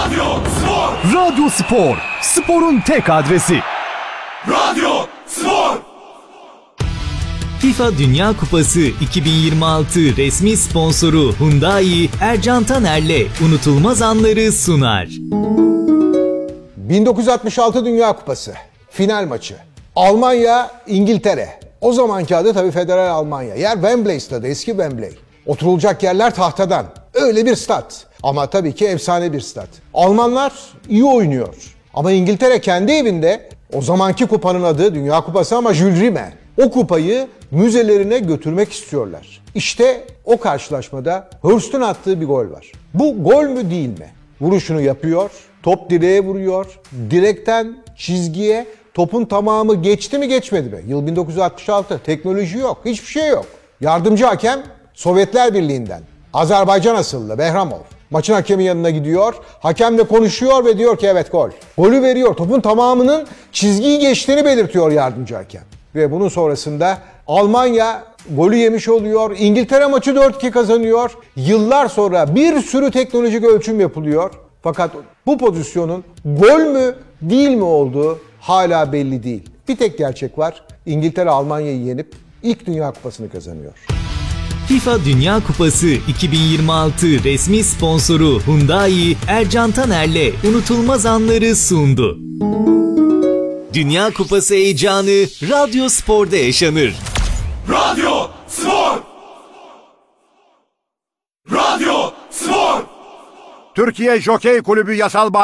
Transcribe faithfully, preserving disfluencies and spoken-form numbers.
Radyo Spor. Radyo Spor, sporun tek adresi. Radyo Spor. FIFA Dünya Kupası iki bin yirmi altı resmi sponsoru Hyundai, Ercan Taner'le unutulmaz anları sunar. bin dokuz yüz altmış altı Dünya Kupası final maçı. Almanya, İngiltere. O zamanki adı tabii Federal Almanya. Yer Wembley stadı, eski Wembley. Oturulacak yerler tahtadan. Öyle bir stat. Ama tabii ki efsane bir stat. Almanlar iyi oynuyor. Ama İngiltere kendi evinde, o zamanki kupanın adı Dünya Kupası ama Jules Rimet. O kupayı müzelerine götürmek istiyorlar. İşte o karşılaşmada Hurst'un attığı bir gol var. Bu gol mü değil mi? Vuruşunu yapıyor, top direğe vuruyor, direkten çizgiye topun tamamı geçti mi geçmedi mi? Yıl bin dokuz yüz altmış altı, teknoloji yok, hiçbir şey yok. Yardımcı hakem Sovyetler Birliği'nden, Azerbaycan asıllı Behramov. Maçın hakemi yanına gidiyor, hakemle konuşuyor ve diyor ki evet gol. Golü veriyor, topun tamamının çizgiyi geçtiğini belirtiyor yardımcı hakem. Ve bunun sonrasında Almanya golü yemiş oluyor, İngiltere maçı dört iki kazanıyor. Yıllar sonra bir sürü teknolojik ölçüm yapılıyor. Fakat bu pozisyonun gol mü değil mi olduğu hala belli değil. Bir tek gerçek var, İngiltere Almanya'yı yenip ilk Dünya Kupası'nı kazanıyor. FIFA Dünya Kupası iki bin yirmi altı resmi sponsoru Hyundai, Ercan Taner'le unutulmaz anları sundu. Dünya Kupası heyecanı Radyo Spor'da yaşanır. Radyo Spor. Radyo Spor. Türkiye Jokey Kulübü Yasal